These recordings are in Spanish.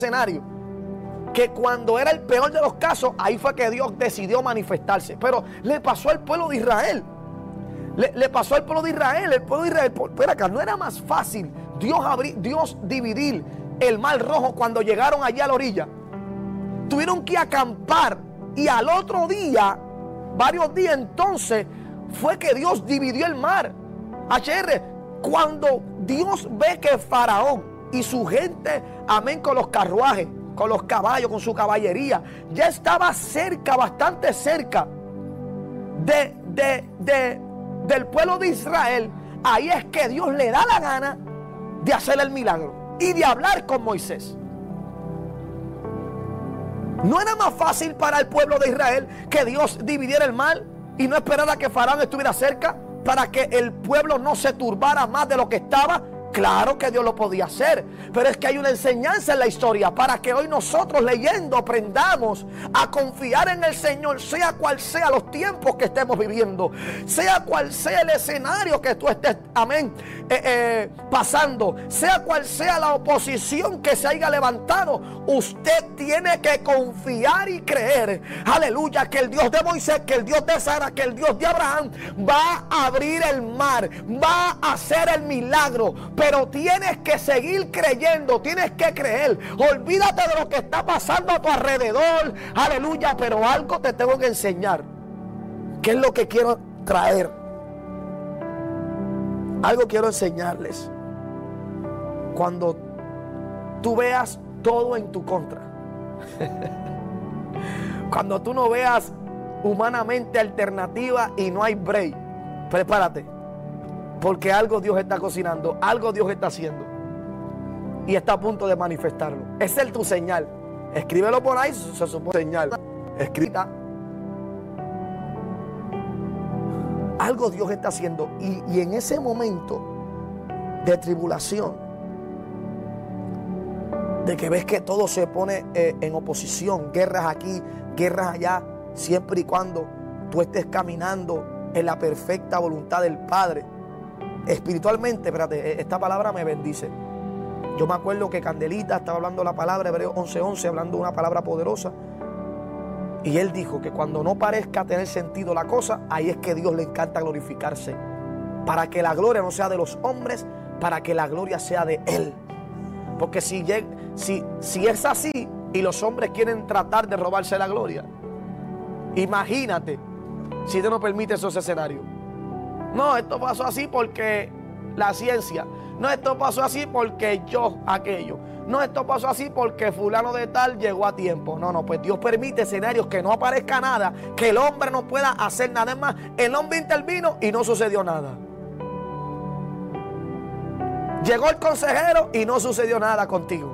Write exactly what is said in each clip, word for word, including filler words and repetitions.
escenario que cuando era el peor de los casos, ahí fue que Dios decidió manifestarse. Pero le pasó al pueblo de Israel. Le, le pasó al pueblo de Israel. El pueblo de Israel, pero acá no era más fácil Dios, abrir, Dios dividir el mar rojo cuando llegaron allá a la orilla. Tuvieron que acampar y al otro día, varios días entonces, fue que Dios dividió el mar. H R, cuando Dios ve que Faraón y su gente, amén, con los carruajes, con los caballos, con su caballería, ya estaba cerca, bastante cerca de, de, de, del pueblo de Israel, ahí es que Dios le da la gana de hacer el milagro y de hablar con Moisés. ¿No era más fácil para el pueblo de Israel que Dios dividiera el mar y no esperara que Faraón estuviera cerca para que el pueblo no se turbara más de lo que estaba? Claro que Dios lo podía hacer, pero es que hay una enseñanza en la historia para que hoy nosotros leyendo aprendamos a confiar en el Señor, sea cual sea los tiempos que estemos viviendo, sea cual sea el escenario que tú estés, amén, eh, eh, pasando, sea cual sea la oposición que se haya levantado. Usted tiene que confiar y creer, aleluya, que el Dios de Moisés, que el Dios de Sara, que el Dios de Abraham va a abrir el mar, va a hacer el milagro. Pero tienes que seguir creyendo, tienes que creer. Olvídate de lo que está pasando a tu alrededor, aleluya. Pero algo te tengo que enseñar. ¿Qué es lo que quiero traer? Algo quiero enseñarles. Cuando tú veas todo en tu contra, cuando tú no veas humanamente alternativa y no hay break, prepárate. Porque algo Dios está cocinando, algo Dios está haciendo. Y está a punto de manifestarlo. Esa es tu señal. Escríbelo por ahí, se supone señal. Escrita. Algo Dios está haciendo. Y, y en ese momento de tribulación, de que ves que todo se pone eh, en oposición, guerras aquí, guerras allá, siempre y cuando tú estés caminando en la perfecta voluntad del Padre. Espiritualmente, espérate, esta palabra me bendice. Yo me acuerdo que Candelita estaba hablando la palabra, Hebreos once once, hablando una palabra poderosa. Y él dijo que cuando no parezca tener sentido la cosa, ahí es que Dios le encanta glorificarse. Para que la gloria no sea de los hombres, para que la gloria sea de Él. Porque si, si, si es así y los hombres quieren tratar de robarse la gloria, imagínate si Dios no permite esos escenarios. No, esto pasó así porque la ciencia. No, esto pasó así porque yo aquello. No, esto pasó así porque fulano de tal llegó a tiempo. No, no, pues Dios permite escenarios que no aparezca nada, que el hombre no pueda hacer nada más. El hombre intervino y no sucedió nada. Llegó el consejero y no sucedió nada contigo.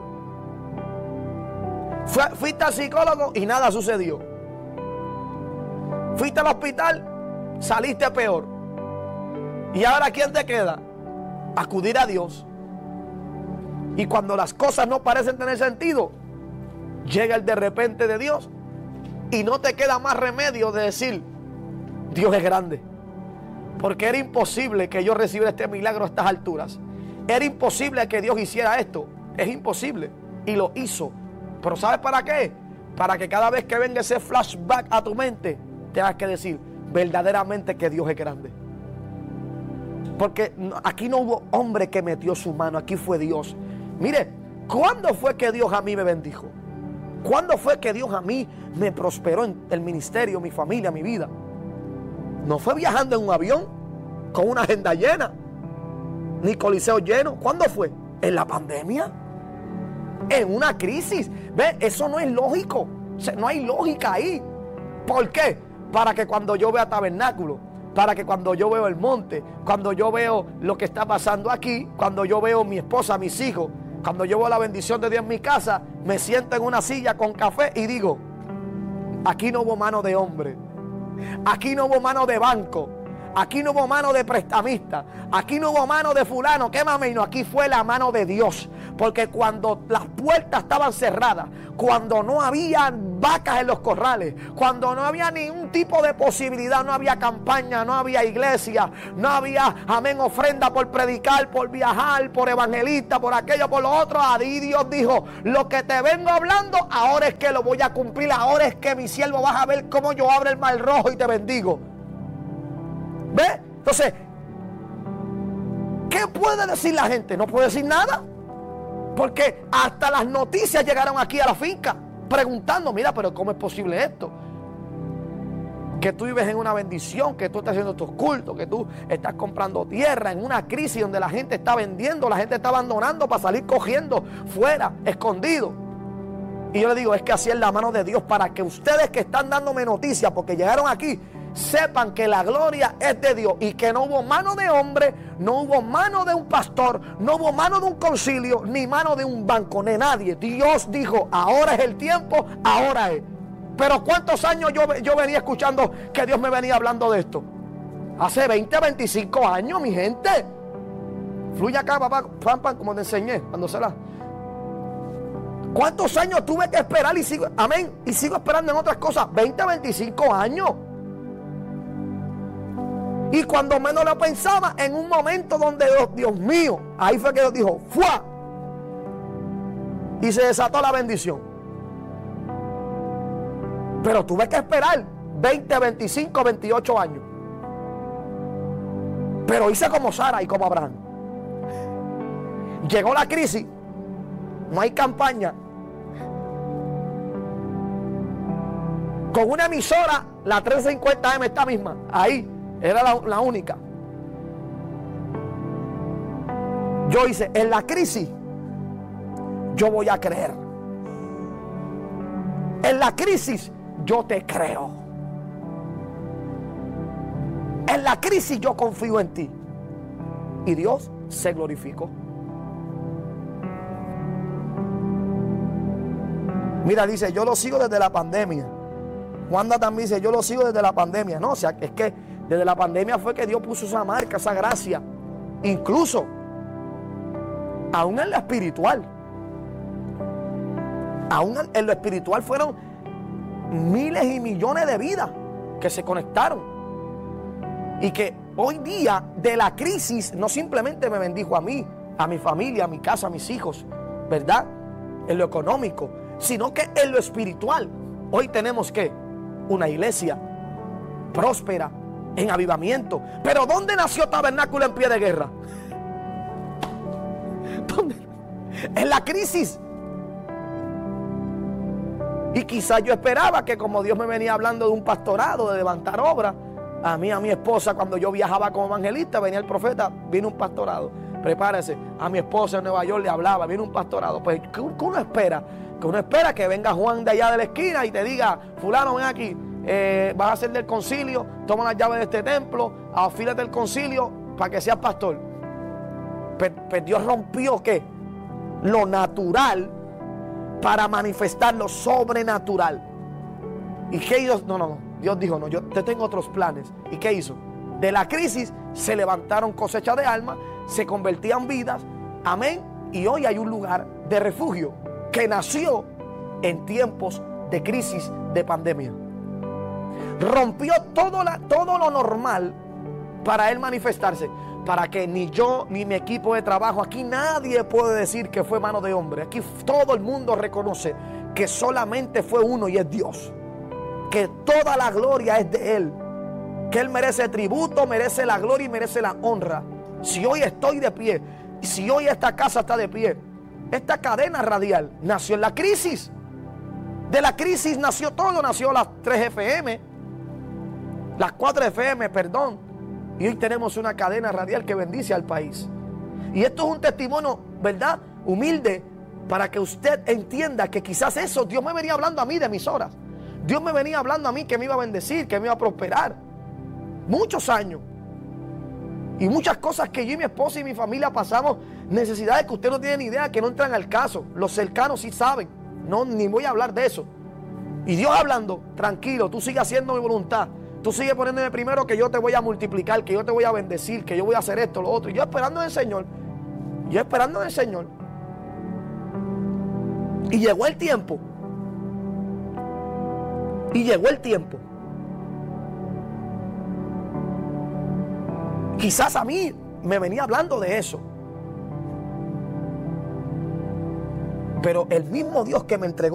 Fue, fuiste al psicólogo y nada sucedió. Fuiste al hospital, saliste peor. ¿Y ahora quién te queda? Acudir a Dios. Y cuando las cosas no parecen tener sentido, llega el de repente de Dios y no te queda más remedio de decir, Dios es grande. Porque era imposible que yo recibiera este milagro a estas alturas. Era imposible que Dios hiciera esto. Es imposible. Y lo hizo. Pero ¿sabes para qué? Para que cada vez que venga ese flashback a tu mente, tengas que decir verdaderamente que Dios es grande. Porque aquí no hubo hombre que metió su mano, aquí fue Dios. Mire, ¿cuándo fue que Dios a mí me bendijo? ¿Cuándo fue que Dios a mí me prosperó en el ministerio, mi familia, mi vida? No fue viajando en un avión con una agenda llena, ni coliseo lleno. ¿Cuándo fue? ¿En la pandemia? ¿En una crisis? ¿Ve? Eso no es lógico. No hay lógica ahí. ¿Por qué? Para que cuando yo vea tabernáculo, para que cuando yo veo el monte, cuando yo veo lo que está pasando aquí, cuando yo veo mi esposa, mis hijos, cuando yo veo la bendición de Dios en mi casa, me siento en una silla con café y digo, aquí no hubo mano de hombre, aquí no hubo mano de banco, Aquí no hubo mano de prestamista. Aquí no hubo mano de fulano. ¿Qué mame? No, aquí fue la mano de Dios. Porque cuando las puertas estaban cerradas, cuando no había vacas en los corrales, cuando no había ningún tipo de posibilidad, no había campaña, no había iglesia, no había, amén, ofrenda por predicar, por viajar, por evangelista, por aquello, por lo otro, ahí Dios dijo, lo que te vengo hablando, ahora es que lo voy a cumplir, ahora es que mi siervo vas a ver cómo yo abro el mar rojo y te bendigo. ¿Ves? Entonces, ¿qué puede decir la gente? No puede decir nada. Porque hasta las noticias llegaron aquí a la finca preguntando, mira, pero ¿cómo es posible esto? Que tú vives en una bendición, que tú estás haciendo tus cultos, que tú estás comprando tierra en una crisis donde la gente está vendiendo, la gente está abandonando para salir cogiendo fuera, escondido. Y yo le digo, es que así es la mano de Dios para que ustedes que están dándome noticias porque llegaron aquí, sepan que la gloria es de Dios y que no hubo mano de hombre, no hubo mano de un pastor, no hubo mano de un concilio, ni mano de un banco, ni nadie. Dios dijo, ahora es el tiempo, ahora es. Pero ¿cuántos años yo, yo venía escuchando que Dios me venía hablando de esto? Hace veinte, veinticinco años, mi gente. Fluye acá, papá, pam, pam, como te enseñé, cuando se la... ¿Cuántos años tuve que esperar y sigo, amén, y sigo esperando en otras cosas? veinte, veinticinco años. Y cuando menos lo pensaba, en un momento donde, Dios, Dios mío, ahí fue que Dios dijo, ¡fua! Y se desató la bendición. Pero tuve que esperar veinte, veinticinco, veintiocho años. Pero hice como Sara y como Abraham. Llegó la crisis, no hay campaña. Con una emisora, la trescientos cincuenta eme, esta misma, ahí. Era la, la única. Yo hice, en la crisis, yo voy a creer. En la crisis, yo te creo. En la crisis, yo confío en ti. Y Dios se glorificó. Mira, dice, yo lo sigo desde la pandemia. Wanda también dice, yo lo sigo desde la pandemia. No, o sea, es que desde la pandemia fue que Dios puso esa marca, esa gracia. Incluso, aún en lo espiritual. Aún en lo espiritual fueron miles y millones de vidas que se conectaron. Y que hoy día de la crisis no simplemente me bendijo a mí, a mi familia, a mi casa, a mis hijos, ¿verdad? En lo económico, sino que en lo espiritual. Hoy tenemos que una iglesia próspera, en avivamiento. Pero ¿dónde nació Tabernáculo en Pie de Guerra? ¿Dónde? En la crisis. Y quizás yo esperaba que como Dios me venía hablando de un pastorado, de levantar obras, a mí, a mi esposa, cuando yo viajaba como evangelista, venía el profeta, vino un pastorado. Prepárese, a mi esposa en Nueva York le hablaba, vino un pastorado. Pues, ¿qué uno espera? Que uno espera que venga Juan de allá de la esquina y te diga, fulano, ven aquí. Eh, vas a hacer del concilio, toma las llaves de este templo, afílate el concilio para que seas pastor. Pero, pero Dios rompió ¿qué? Lo natural para manifestar lo sobrenatural. ¿Y qué Dios? No, no, no. Dios dijo, no, yo te tengo otros planes. ¿Y qué hizo? De la crisis se levantaron cosechas de almas, se convertían vidas, amén. Y hoy hay un lugar de refugio que nació en tiempos de crisis, de pandemia. Rompió todo, la, todo lo normal para él manifestarse, para que ni yo ni mi equipo de trabajo, aquí nadie puede decir que fue mano de hombre. Aquí todo el mundo reconoce que solamente fue uno y es Dios, que toda la gloria es de él, que él merece tributo, merece la gloria y merece la honra. Si hoy estoy de pie, si hoy esta casa está de pie, esta cadena radial nació en la crisis. De la crisis nació todo, nació las tres efe eme, las cuatro efe eme, perdón. Y hoy tenemos una cadena radial que bendice al país. Y esto es un testimonio, ¿verdad? Humilde, para que usted entienda que quizás eso, Dios me venía hablando a mí de emisoras. Dios me venía hablando a mí que me iba a bendecir, que me iba a prosperar. Muchos años. Y muchas cosas que yo y mi esposa y mi familia pasamos, necesidades que usted no tiene ni idea, que no entran al caso. Los cercanos sí saben. No, ni voy a hablar de eso. Y Dios hablando, tranquilo, tú sigue haciendo mi voluntad. tú sigues poniéndome primero que yo te voy a multiplicar, que yo te voy a bendecir, que yo voy a hacer esto, lo otro. Y yo esperando en el Señor. Yo esperando en el Señor. Y llegó el tiempo. Y llegó el tiempo. Quizás a mí me venía hablando de eso. Pero el mismo Dios que me entregó